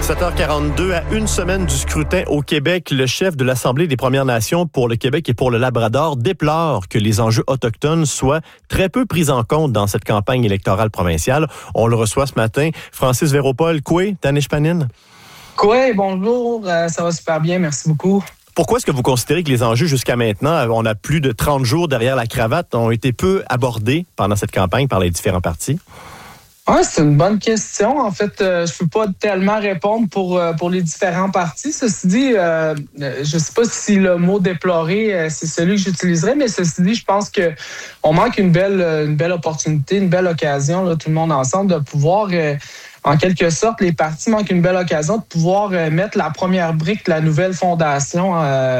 7h42, à une semaine du scrutin au Québec, le chef de l'Assemblée des Premières Nations pour le Québec et pour le Labrador déplore que les enjeux autochtones soient très peu pris en compte dans cette campagne électorale provinciale. On le reçoit ce matin. Francis Véropol, Koué, Tanishpanin. Koué, bonjour, ça va super bien, merci beaucoup. Pourquoi est-ce que vous considérez que les enjeux jusqu'à maintenant, on a plus de 30 jours derrière la cravate, ont été peu abordés pendant cette campagne par les différents partis? Ouais, c'est une bonne question. En fait, je peux pas tellement répondre pour les différents partis. Ceci dit, je sais pas si le mot déplorer, c'est celui que j'utiliserais, mais ceci dit, je pense que on manque une belle opportunité, une belle occasion, là, tout le monde ensemble, de pouvoir, en quelque sorte, les partis manquent une belle occasion de pouvoir mettre la première brique de la nouvelle fondation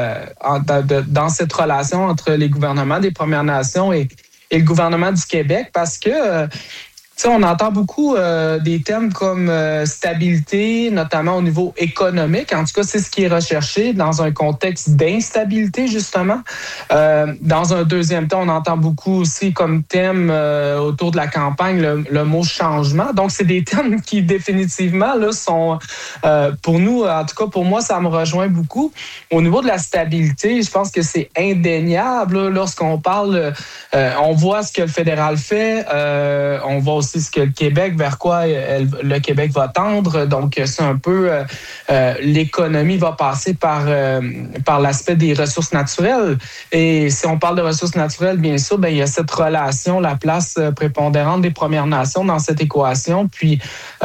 dans cette relation entre les gouvernements des Premières Nations et le gouvernement du Québec, parce que on entend beaucoup des thèmes comme stabilité, notamment au niveau économique. En tout cas, c'est ce qui est recherché dans un contexte d'instabilité, justement. Dans un deuxième temps, on entend beaucoup aussi comme thème autour de la campagne le mot changement. Donc, c'est des thèmes qui définitivement là, sont, pour nous, en tout cas pour moi, ça me rejoint beaucoup. Au niveau de la stabilité, je pense que c'est indéniable. Là, lorsqu'on parle, on voit ce que le fédéral fait, on voit aussi ce que le Québec, vers quoi le Québec va tendre. Donc, c'est un peu l'économie va passer par l'aspect des ressources naturelles. Et si on parle de ressources naturelles, bien sûr, il y a cette relation, la place prépondérante des Premières Nations dans cette équation. Puis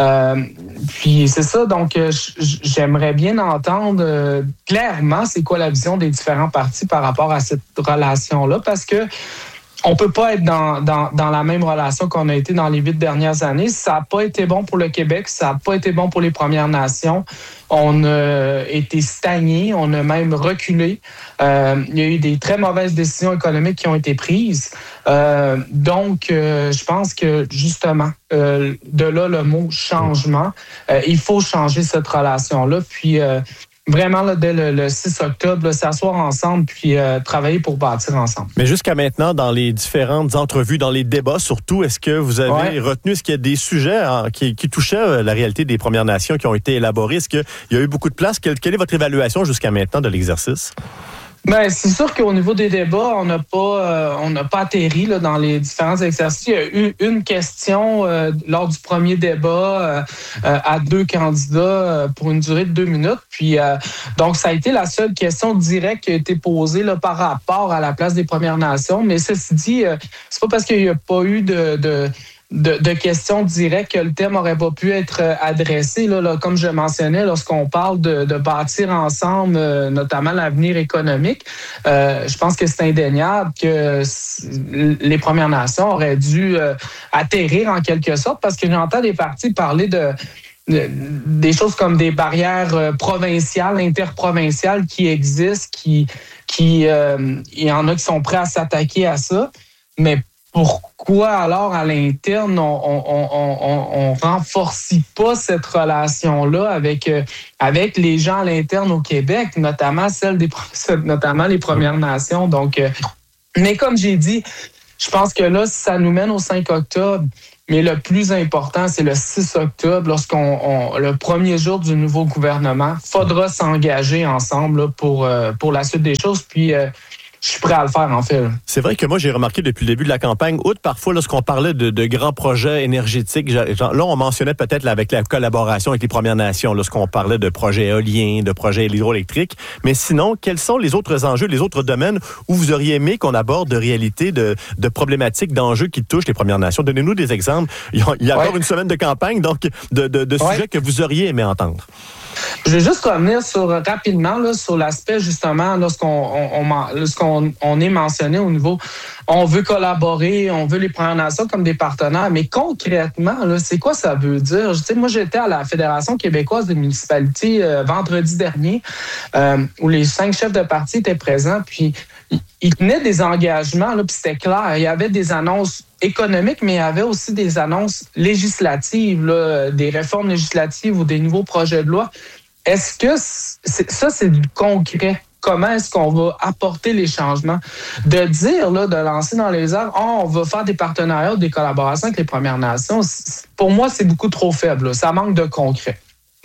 c'est ça. Donc, j'aimerais bien entendre clairement c'est quoi la vision des différents partis par rapport à cette relation-là, parce que on peut pas être dans la même relation qu'on a été dans les 8 dernières années. Ça n'a pas été bon pour le Québec, ça n'a pas été bon pour les Premières Nations. On a été stagné, on a même reculé. Il y a eu des très mauvaises décisions économiques qui ont été prises. Donc, je pense que justement, de là le mot changement, il faut changer cette relation-là. Puis vraiment, là, dès le 6 octobre, là, s'asseoir ensemble puis travailler pour bâtir ensemble. Mais jusqu'à maintenant, dans les différentes entrevues, dans les débats surtout, est-ce que vous avez retenu, est-ce qu'il y a des sujets qui touchaient la réalité des Premières Nations qui ont été élaborés? Est-ce qu'il y a eu beaucoup de place? Quelle est votre évaluation jusqu'à maintenant de l'exercice? Ben, c'est sûr qu'au niveau des débats, on n'a pas atterri là, dans les différents exercices. Il y a eu une question lors du premier débat à 2 candidats pour une durée de 2 minutes. Puis donc, ça a été la seule question directe qui a été posée là, par rapport à la place des Premières Nations. Mais ceci dit, c'est pas parce qu'il n'y a pas eu de questions directes que le thème n'aurait pas pu être adressé. Là, comme je mentionnais, lorsqu'on parle de bâtir ensemble, notamment l'avenir économique, je pense que c'est indéniable que les Premières Nations auraient dû atterrir en quelque sorte, parce que j'entends des partis parler des choses comme des barrières provinciales, interprovinciales qui existent, il y en a qui sont prêts à s'attaquer à ça, mais pourquoi alors à l'interne on renforce pas cette relation-là avec les gens à l'interne au Québec, notamment notamment les Premières Nations. Donc, mais comme j'ai dit, je pense que là, ça nous mène au 5 octobre. Mais le plus important, c'est le 6 octobre, le premier jour du nouveau gouvernement. Faudra s'engager ensemble là, pour la suite des choses. Puis je suis prêt à le faire, en fait. C'est vrai que moi, j'ai remarqué depuis le début de la campagne, outre parfois lorsqu'on parlait de grands projets énergétiques, là, on mentionnait peut-être là, avec la collaboration avec les Premières Nations, lorsqu'on parlait de projets éoliens, de projets hydroélectriques. Mais sinon, quels sont les autres enjeux, les autres domaines où vous auriez aimé qu'on aborde de réalités, de problématiques, d'enjeux qui touchent les Premières Nations? Donnez-nous des exemples. Il y a encore une semaine de campagne, donc de sujets que vous auriez aimé entendre. Je vais juste revenir rapidement là, sur l'aspect, justement, lorsqu'on est mentionné au niveau, on veut collaborer, on veut les Premières Nations comme des partenaires, mais concrètement, là, c'est quoi ça veut dire? Moi, j'étais à la Fédération québécoise des municipalités vendredi dernier, où les 5 chefs de parti étaient présents, puis ils tenaient des engagements, là, puis c'était clair. Il y avait des annonces économiques, mais il y avait aussi des annonces législatives, là, des réformes législatives ou des nouveaux projets de loi. Est-ce que c'est du concret? Comment est-ce qu'on va apporter les changements? De dire, là, de lancer dans les airs, on va faire des partenariats ou des collaborations avec les Premières Nations, pour moi, c'est beaucoup trop faible. Là. Ça manque de concret. Bon.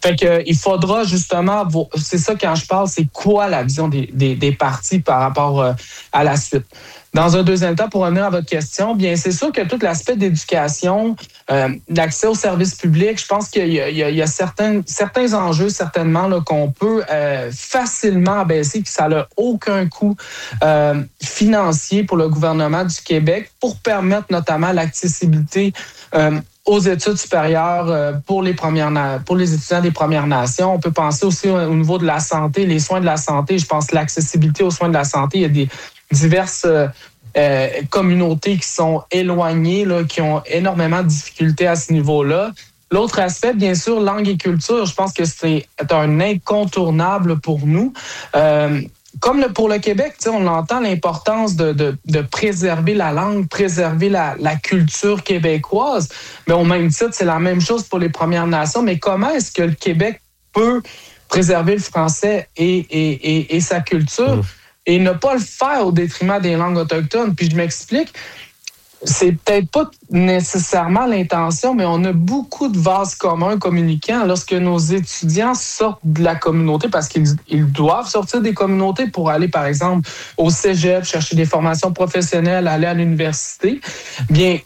Fait que il faudra justement, c'est ça quand je parle, c'est quoi la vision des partis par rapport à la suite. Dans un deuxième temps, pour revenir à votre question, bien c'est sûr que tout l'aspect d'éducation, l'accès aux services publics, je pense qu'il y a certains enjeux certainement là, qu'on peut facilement abaisser, que ça n'a aucun coût financier pour le gouvernement du Québec pour permettre notamment l'accessibilité aux études supérieures pour les étudiants des Premières Nations. On peut penser aussi au niveau de la santé, les soins de la santé. Je pense l'accessibilité aux soins de la santé. Il y a des diverses communautés qui sont éloignées, là, qui ont énormément de difficultés à ce niveau-là. L'autre aspect, bien sûr, langue et culture, je pense que c'est un incontournable pour nous. Comme pour le Québec, on entend l'importance de préserver la langue, préserver la culture québécoise. Mais au même titre, c'est la même chose pour les Premières Nations. Mais comment est-ce que le Québec peut préserver le français et sa culture et ne pas le faire au détriment des langues autochtones? Puis je m'explique. C'est peut-être pas nécessairement l'intention, mais on a beaucoup de vases communs communicants lorsque nos étudiants sortent de la communauté, parce qu'ils doivent sortir des communautés pour aller, par exemple, au cégep, chercher des formations professionnelles, aller à l'université. Bien,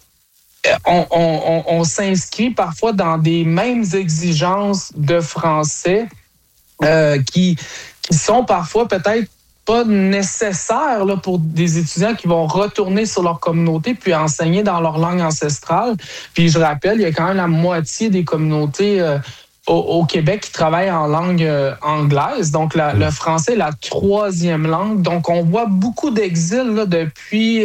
on s'inscrit parfois dans des mêmes exigences de français qui sont parfois peut-être pas nécessaire là, pour des étudiants qui vont retourner sur leur communauté puis enseigner dans leur langue ancestrale. Puis je rappelle, il y a quand même la moitié des communautés au Québec qui travaillent en langue anglaise. Donc, le français est la troisième langue. Donc, on voit beaucoup d'exil là, depuis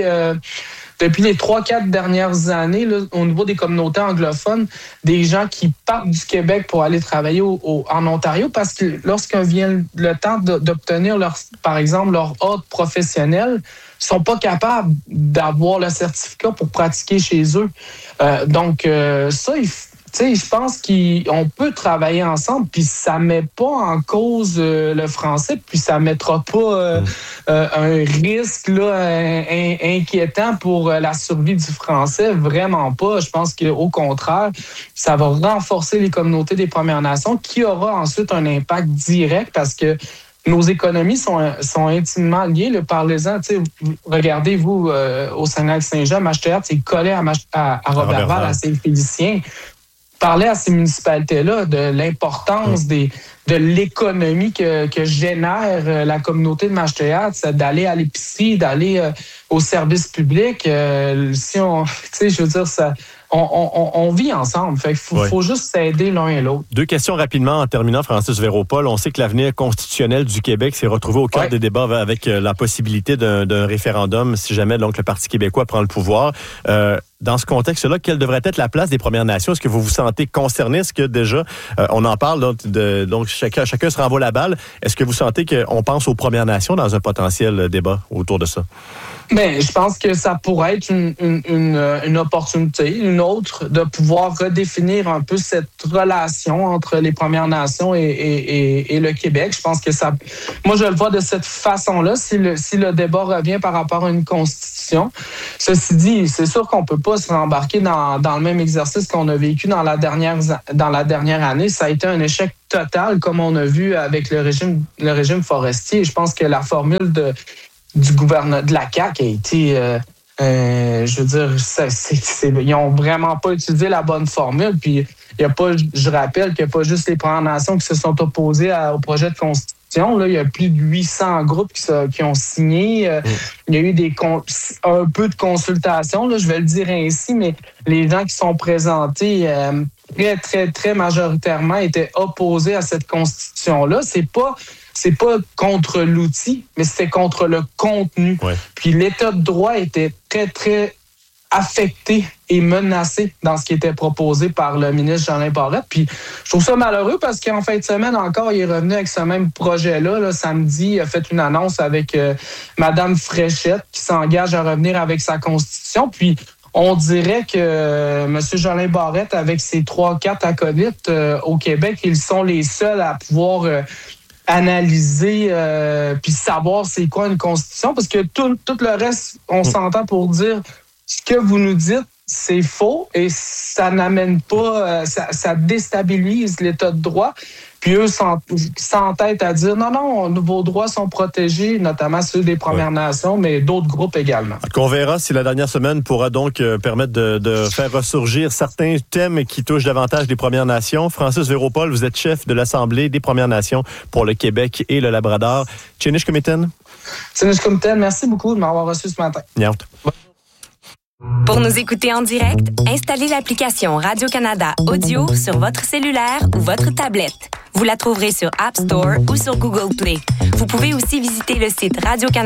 les 3-4 dernières années, là, au niveau des communautés anglophones, des gens qui partent du Québec pour aller travailler en Ontario, parce que lorsqu'on vient le temps d'obtenir, par exemple, leur ordre professionnel, ils ne sont pas capables d'avoir le certificat pour pratiquer chez eux. Donc, ça, je pense qu'on peut travailler ensemble, puis ça ne met pas en cause le français, puis ça ne mettra pas un risque là, inquiétant pour la survie du français. Vraiment pas. Je pense qu'au contraire, ça va renforcer les communautés des Premières Nations, qui aura ensuite un impact direct, parce que nos économies sont intimement liées. Parlez-en, regardez-vous au Saguenay-Saint-Jean, Mache-Théâtre, c'est collé à Roberval, à Saint-Félicien. Parler à ces municipalités-là de l'importance de l'économie que génère la communauté de Mache-Théâtre, c'est d'aller à l'épicerie, d'aller au service public. Si on, je veux dire, ça, on vit ensemble. Fait qu'il faut juste s'aider l'un et l'autre. Deux questions rapidement en terminant, Francis Véropol. On sait que l'avenir constitutionnel du Québec s'est retrouvé au cœur des débats avec la possibilité d'un référendum si jamais donc, le Parti québécois prend le pouvoir. Dans ce contexte-là, quelle devrait être la place des Premières Nations? Est-ce que vous vous sentez concerné? Est-ce que déjà, on en parle, donc chacun se renvoie la balle. Est-ce que vous sentez qu'on pense aux Premières Nations dans un potentiel débat autour de ça? Bien, je pense que ça pourrait être une opportunité, une autre, de pouvoir redéfinir un peu cette relation entre les Premières Nations et le Québec. Je pense que ça... Moi, je le vois de cette façon-là, si le débat revient par rapport à une constitution. Ceci dit, c'est sûr qu'on ne peut pas se rembarquer dans le même exercice qu'on a vécu dans la dernière année. Ça a été un échec total, comme on a vu avec le régime forestier. Je pense que la formule du gouvernement de la CAQ a été, je veux dire, ils n'ont vraiment pas utilisé la bonne formule. Puis il y a pas, je rappelle qu'il n'y a pas juste les Premières Nations qui se sont opposées au projet de constitution. Là, il y a plus de 800 groupes qui ont signé. Il y a eu un peu de consultation, là, je vais le dire ainsi, mais les gens qui sont présentés très, très, très majoritairement étaient opposés à cette constitution-là. C'est pas contre l'outil, mais c'était contre le contenu. Ouais. Puis l'État de droit était très, très affecté et menacé dans ce qui était proposé par le ministre Jolin Barrette. Puis je trouve ça malheureux parce qu'en fin de semaine encore, il est revenu avec ce même projet-là. Là, samedi, il a fait une annonce avec Mme Fréchette qui s'engage à revenir avec sa constitution. Puis on dirait que M. Jolin Barrette, avec ses 3-4 acolytes au Québec, ils sont les seuls à pouvoir... analyser puis savoir c'est quoi une constitution, parce que tout le reste, on s'entend pour dire ce que vous nous dites, c'est faux et ça n'amène pas, ça déstabilise l'état de droit. Puis eux s'entêtent à dire non, vos droits sont protégés, notamment ceux des Premières Nations, mais d'autres groupes également. On verra si la dernière semaine pourra donc permettre de faire ressurgir certains thèmes qui touchent davantage les Premières Nations. Francis Véropol, vous êtes chef de l'Assemblée des Premières Nations pour le Québec et le Labrador. Tchénish Comitten. Tchénish Comitten, merci beaucoup de m'avoir reçu ce matin. Niaut. Pour nous écouter en direct, installez l'application Radio-Canada Audio sur votre cellulaire ou votre tablette. Vous la trouverez sur App Store ou sur Google Play. Vous pouvez aussi visiter le site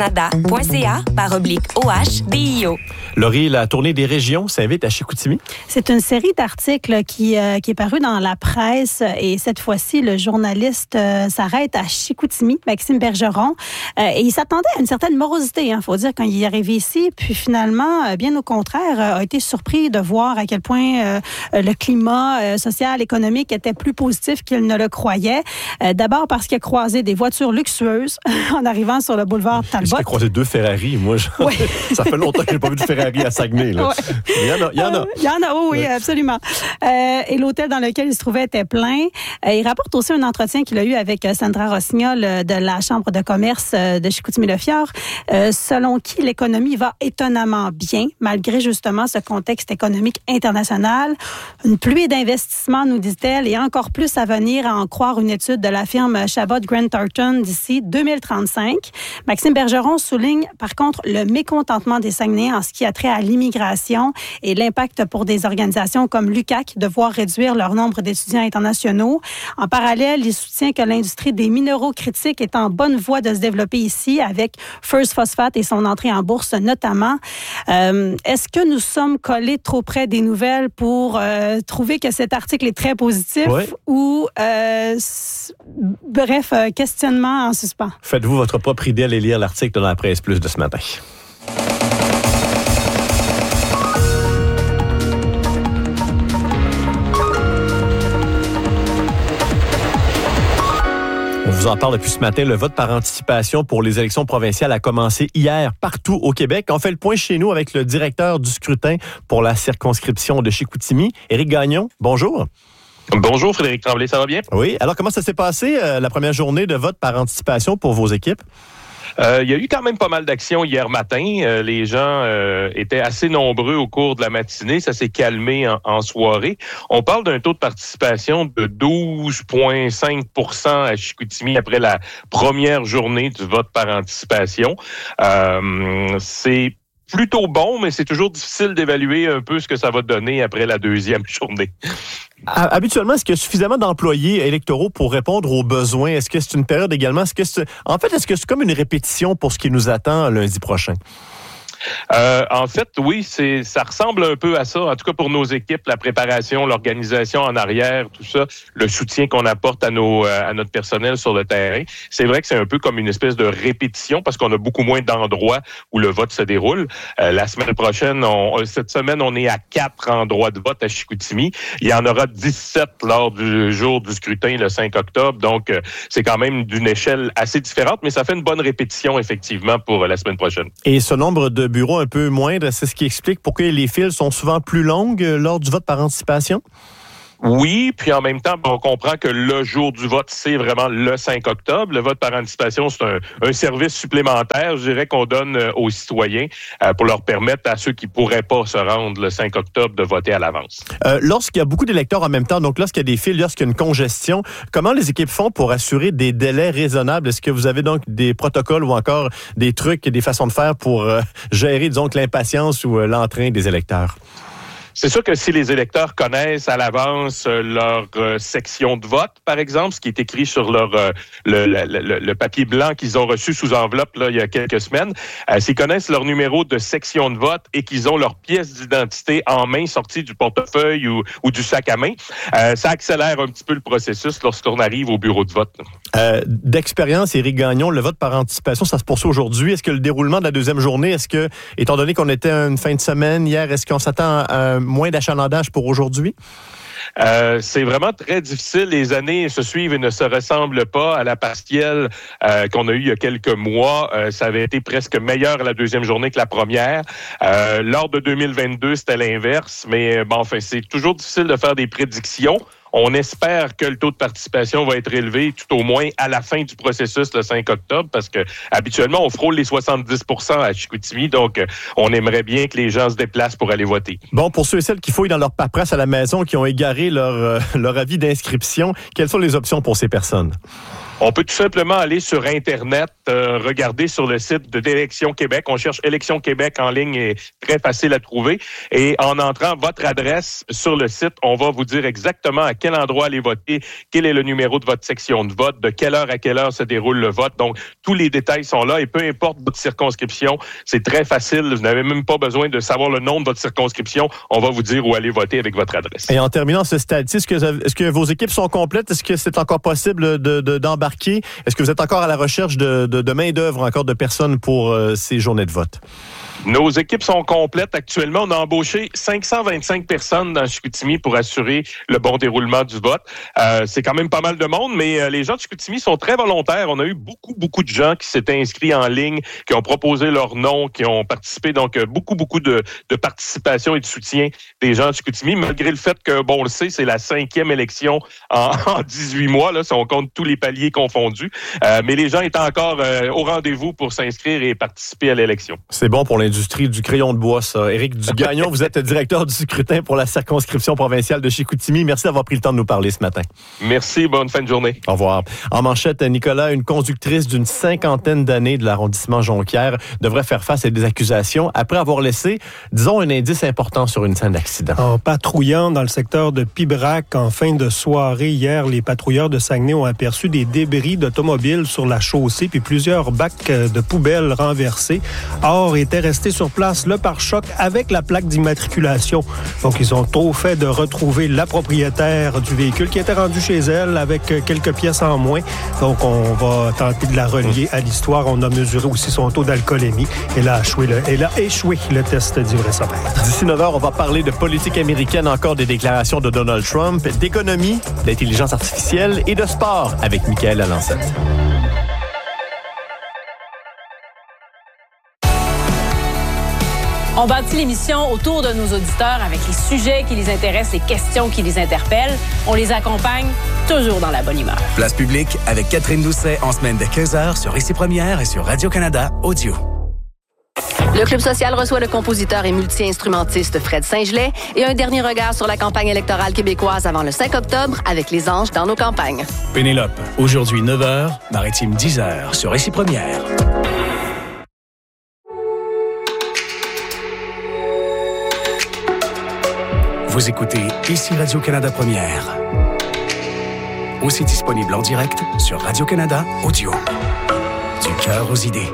radiocanada.ca/OHDIO. Laurie, la tournée des régions s'invite à Chicoutimi. C'est une série d'articles qui est parue dans la presse et cette fois-ci, le journaliste s'arrête à Chicoutimi, Maxime Bergeron. Et il s'attendait à une certaine morosité, il faut dire, quand il est arrivé ici. Puis finalement, bien au contraire, a été surpris de voir à quel point le climat social, économique était plus positif qu'il ne le croyait. D'abord parce qu'il a croisé des voitures luxueuses en arrivant sur le boulevard Talbot. J'ai croisé 2 Ferrari, moi. Ça fait longtemps que j'ai pas vu de Ferrari à Saguenay. Là. Ouais. Il y en a. Il y en a, oui, absolument. Et l'hôtel dans lequel il se trouvait était plein. Il rapporte aussi un entretien qu'il a eu avec Sandra Rossignol de la Chambre de commerce de Chicoutimi-Le-Fjord, selon qui l'économie va étonnamment bien, malgré justement ce contexte économique international. Une pluie d'investissements, nous dit-elle, et encore plus à venir à en croire une étude de la firme Chabot Grant Thornton d'ici 2035. Maxime Bergeron souligne par contre le mécontentement des Saguenayens en ce qui a trait à l'immigration et l'impact pour des organisations comme l'UQAC de voir réduire leur nombre d'étudiants internationaux. En parallèle, il soutient que l'industrie des minéraux critiques est en bonne voie de se développer ici avec First Phosphate et son entrée en bourse notamment. Est-ce que nous sommes collés trop près des nouvelles pour trouver que cet article est très positif ou bref, questionnement en suspens? Faites-vous votre propre idée, allez lire l'article dans la Presse Plus de ce matin. On vous en parle depuis ce matin. Le vote par anticipation pour les élections provinciales a commencé hier partout au Québec. On fait le point chez nous avec le directeur du scrutin pour la circonscription de Chicoutimi, Éric Gagnon. Bonjour. Bonjour Frédéric Tremblay, ça va bien? Oui. Alors, comment ça s'est passé la première journée de vote par anticipation pour vos équipes? Il y a eu quand même pas mal d'actions hier matin. Les gens étaient assez nombreux au cours de la matinée. Ça s'est calmé en soirée. On parle d'un taux de participation de 12,5% à Chicoutimi après la première journée du vote par anticipation. C'est plutôt bon, mais c'est toujours difficile d'évaluer un peu ce que ça va donner après la deuxième journée. Habituellement, est-ce qu'il y a suffisamment d'employés électoraux pour répondre aux besoins? Est-ce que c'est une période également? Est-ce que c'est comme une répétition pour ce qui nous attend lundi prochain? En fait, oui, ça ressemble un peu à ça. En tout cas, pour nos équipes, la préparation, l'organisation en arrière, tout ça, le soutien qu'on apporte à notre personnel sur le terrain. C'est vrai que c'est un peu comme une espèce de répétition parce qu'on a beaucoup moins d'endroits où le vote se déroule. La semaine prochaine, cette semaine, on est à 4 endroits de vote à Chicoutimi. Il y en aura 17 lors du jour du scrutin, le 5 octobre. Donc, c'est quand même d'une échelle assez différente, mais ça fait une bonne répétition, effectivement, pour la semaine prochaine. Et ce nombre de bureaux un peu moindre, c'est ce qui explique pourquoi les files sont souvent plus longues lors du vote par anticipation? Oui, puis en même temps, on comprend que le jour du vote, c'est vraiment le 5 octobre. Le vote par anticipation, c'est un service supplémentaire, je dirais, qu'on donne aux citoyens pour leur permettre à ceux qui pourraient pas se rendre le 5 octobre de voter à l'avance. Lorsqu'il y a beaucoup d'électeurs en même temps, donc lorsqu'il y a des files, lorsqu'il y a une congestion, comment les équipes font pour assurer des délais raisonnables? Est-ce que vous avez donc des protocoles ou encore des trucs, des façons de faire pour gérer, disons, l'impatience ou l'entrain des électeurs? C'est sûr que si les électeurs connaissent à l'avance leur section de vote, par exemple, ce qui est écrit sur leur le papier blanc qu'ils ont reçu sous enveloppe là, il y a quelques semaines, s'ils connaissent leur numéro de section de vote et qu'ils ont leur pièce d'identité en main sortie du portefeuille ou du sac à main, ça accélère un petit peu le processus lorsqu'on arrive au bureau de vote. D'expérience, Éric Gagnon, le vote par anticipation, ça se poursuit aujourd'hui. Est-ce que le déroulement de la deuxième journée, étant donné qu'on était une fin de semaine hier, est-ce qu'on s'attend à moins d'achalandage pour aujourd'hui? C'est vraiment très difficile. Les années se suivent et ne se ressemblent pas. À la partielle qu'on a eue il y a quelques mois, ça avait été presque meilleur la deuxième journée que la première. Lors de 2022, c'était l'inverse. Mais c'est toujours difficile de faire des prédictions. On espère que le taux de participation va être élevé tout au moins à la fin du processus le 5 octobre parce que habituellement, on frôle les 70% à Chicoutimi. Donc, on aimerait bien que les gens se déplacent pour aller voter. Bon, pour ceux et celles qui fouillent dans leur paperasse à la maison, qui ont égaré leur avis d'inscription, quelles sont les options pour ces personnes? On peut tout simplement aller sur Internet, regarder sur le site d'Élections Québec. On cherche Élections Québec en ligne et très facile à trouver. Et en entrant votre adresse sur le site, on va vous dire exactement à quel endroit aller voter, quel est le numéro de votre section de vote, de quelle heure à quelle heure se déroule le vote. Donc, tous les détails sont là et peu importe votre circonscription, c'est très facile. Vous n'avez même pas besoin de savoir le nom de votre circonscription. On va vous dire où aller voter avec votre adresse. Et en terminant ce stade-ci, est-ce que vos équipes sont complètes? Est-ce que c'est encore possible d'embarquer? Est-ce que vous êtes encore à la recherche de main-d'œuvre, encore de personnes pour ces journées de vote? Nos équipes sont complètes. Actuellement, on a embauché 525 personnes dans Chicoutimi pour assurer le bon déroulement du vote. C'est quand même pas mal de monde, mais les gens de Chicoutimi sont très volontaires. On a eu beaucoup de gens qui s'étaient inscrits en ligne, qui ont proposé leur nom, qui ont participé. Donc, beaucoup de participation et de soutien des gens de Chicoutimi, malgré le fait que, on le sait, c'est la 5e élection en 18 mois, là, si on compte tous les paliers confondus. Mais les gens étaient encore au rendez-vous pour s'inscrire et participer à l'élection. C'est bon pour l'industrie du crayon de bois, ça. Éric Dugagnon, vous êtes directeur du scrutin pour la circonscription provinciale de Chicoutimi. Merci d'avoir pris le temps de nous parler ce matin. Merci, bonne fin de journée. Au revoir. En manchette, Nicolas, une conductrice d'une 50aine d'années de l'arrondissement Jonquière devrait faire face à des accusations après avoir laissé, disons, un indice important sur une scène d'accident. En patrouillant dans le secteur de Pibrac en fin de soirée hier, les patrouilleurs de Saguenay ont aperçu des débris d'automobiles sur la chaussée puis plusieurs bacs de poubelles renversés. Or, était resté sur place le pare-choc avec la plaque d'immatriculation. Donc, ils ont tôt fait de retrouver la propriétaire du véhicule qui était rendue chez elle avec quelques pièces en moins. Donc, on va tenter de la relier à l'histoire. On a mesuré aussi son taux d'alcoolémie. Elle a échoué le test d'ivresse-sommaire. D'ici 9h, on va parler de politique américaine, encore des déclarations de Donald Trump, d'économie, d'intelligence artificielle et de sport avec Michael Alancette. On bâtit l'émission autour de nos auditeurs avec les sujets qui les intéressent, les questions qui les interpellent. On les accompagne toujours dans la bonne humeur. Place publique avec Catherine Doucet en semaine de 15h sur Ici Première et sur Radio-Canada Audio. Le Club social reçoit le compositeur et multi-instrumentiste Fred Saint-Gelais et un dernier regard sur la campagne électorale québécoise avant le 5 octobre avec Les Anges dans nos campagnes. Pénélope, aujourd'hui 9h, Maritime 10h sur Ici Première. Vous écoutez Ici Radio-Canada Première. Aussi disponible en direct sur Radio-Canada Audio. Du cœur aux idées.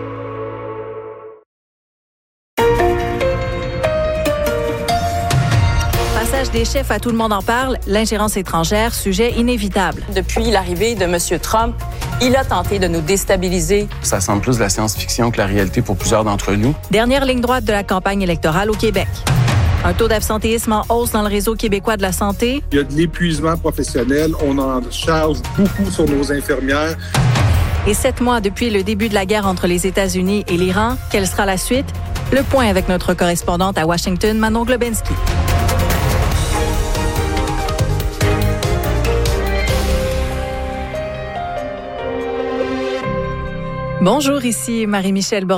Passage des chefs à Tout le monde en parle, l'ingérence étrangère, sujet inévitable. Depuis l'arrivée de M. Trump, il a tenté de nous déstabiliser. Ça semble plus de la science-fiction que la réalité pour plusieurs d'entre nous. Dernière ligne droite de la campagne électorale au Québec. Un taux d'absentéisme en hausse dans le réseau québécois de la santé. Il y a de l'épuisement professionnel. On en charge beaucoup sur nos infirmières. Et 7 mois depuis le début de la guerre entre les États-Unis et l'Iran, quelle sera la suite? Le point avec notre correspondante à Washington, Manon Globensky. Bonjour, ici Marie-Michel Bordeaux.